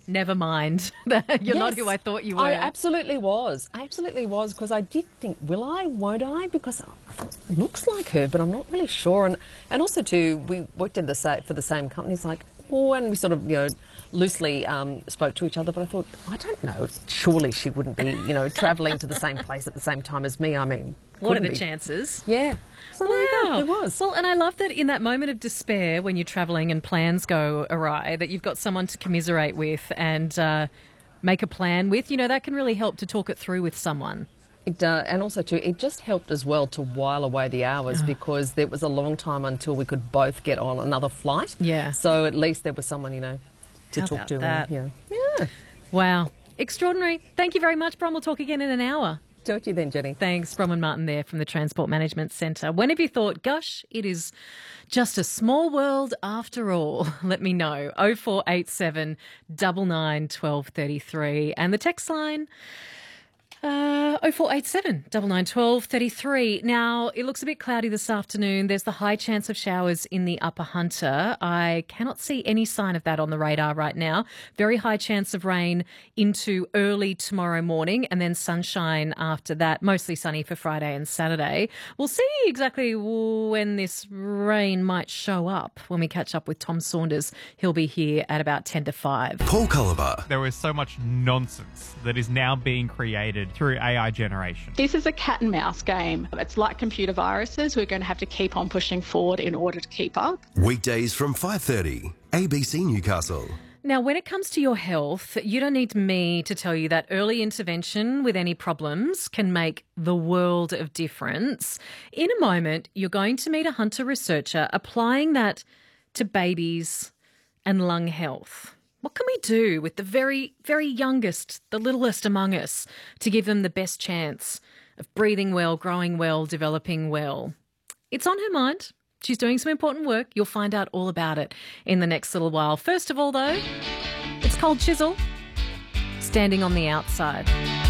never mind. You're not who I thought you were. I absolutely was. Because I did think, will I, won't I? Because it looks like her, but I'm not really sure. And also, too, we worked for the same companies, like, and we sort of, loosely spoke to each other, but I thought, I don't know, surely she wouldn't be, travelling to the same place at the same time as me. I mean, what are the chances? Yeah. So there you go, it was. Well, and I love that in that moment of despair when you're travelling and plans go awry, that you've got someone to commiserate with and make a plan with. That can really help to talk it through with someone. And also, too, it just helped as well to while away the hours because there was a long time until we could both get on another flight. Yeah. So at least there was someone, to How talk about to. that? Yeah. Wow. Extraordinary. Thank you very much, Bron. We'll talk again in an hour. Talk to you then, Jenny. Thanks, Bronwyn Martin there from the Transport Management Centre. When have you thought, gosh, it is just a small world after all? Let me know. 0487 99 1233. And the text line, 0487 99 1233. Now, it looks a bit cloudy this afternoon. There's the high chance of showers in the Upper Hunter. I cannot see any sign of that on the radar right now. Very high chance of rain into early tomorrow morning and then sunshine after that. Mostly sunny for Friday and Saturday. We'll see exactly when this rain might show up when we catch up with Tom Saunders. He'll be here at about 10 to 5. Paul Culliver. There is so much nonsense that is now being created through AI generation. This is a cat and mouse game. It's like computer viruses. We're going to have to keep on pushing forward in order to keep up. Weekdays from 5:30, ABC Newcastle. Now, when it comes to your health, you don't need me to tell you that early intervention with any problems can make the world of difference. In a moment, you're going to meet a Hunter researcher applying that to babies and lung health. What can we do with the very, very youngest, the littlest among us, to give them the best chance of breathing well, growing well, developing well? It's on her mind. She's doing some important work. You'll find out all about it in the next little while. First of all, though, it's Cold Chisel, Standing on the Outside.